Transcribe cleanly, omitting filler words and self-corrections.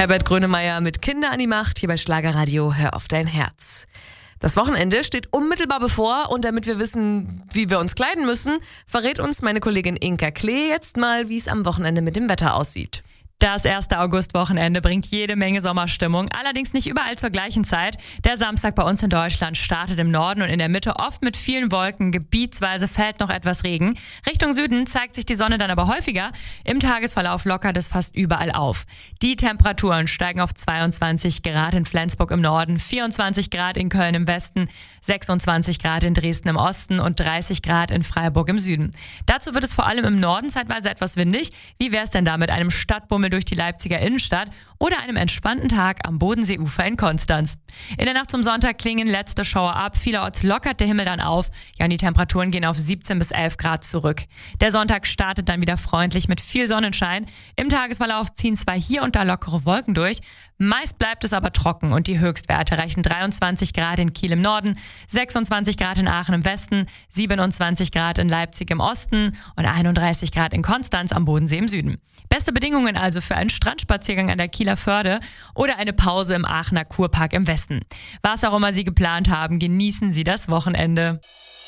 Herbert Grönemeyer mit Kinder an die Macht hier bei Schlagerradio Hör auf dein Herz. Das Wochenende steht unmittelbar bevor und damit wir wissen, wie wir uns kleiden müssen, verrät uns meine Kollegin Inka Klee jetzt mal, wie es am Wochenende mit dem Wetter aussieht. Das 1. August-Wochenende bringt jede Menge Sommerstimmung, allerdings nicht überall zur gleichen Zeit. Der Samstag bei uns in Deutschland startet im Norden und in der Mitte oft mit vielen Wolken, gebietsweise fällt noch etwas Regen. Richtung Süden zeigt sich die Sonne dann aber häufiger. Im Tagesverlauf lockert es fast überall auf. Die Temperaturen steigen auf 22 Grad in Flensburg im Norden, 24 Grad in Köln im Westen, 26 Grad in Dresden im Osten und 30 Grad in Freiburg im Süden. Dazu wird es vor allem im Norden zeitweise etwas windig. Wie wäre es denn da mit einem Stadtbummel durch die Leipziger Innenstadt oder einem entspannten Tag am Bodenseeufer in Konstanz? In der Nacht zum Sonntag klingen letzte Schauer ab. Vielerorts lockert der Himmel dann auf. Ja, und die Temperaturen gehen auf 17 bis 11 Grad zurück. Der Sonntag startet dann wieder freundlich mit viel Sonnenschein. Im Tagesverlauf ziehen zwar hier und da lockere Wolken durch. Meist bleibt es aber trocken und die Höchstwerte reichen 23 Grad in Kiel im Norden, 26 Grad in Aachen im Westen, 27 Grad in Leipzig im Osten und 31 Grad in Konstanz am Bodensee im Süden. Beste Bedingungen also für einen Strandspaziergang an der Kieler Förde oder eine Pause im Aachener Kurpark im Westen. Was auch immer Sie geplant haben, genießen Sie das Wochenende.